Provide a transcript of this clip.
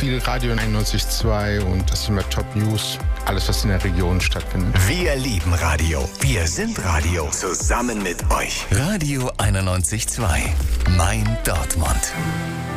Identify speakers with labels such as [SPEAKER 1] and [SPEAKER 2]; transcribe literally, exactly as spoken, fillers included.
[SPEAKER 1] viel Radio einundneunzig Komma zwei und das ist immer Top News. Alles, was in der Region stattfindet.
[SPEAKER 2] Wir lieben Radio. Wir sind Radio. Zusammen mit euch. Radio einundneunzig Komma zwei. Mein Dortmund.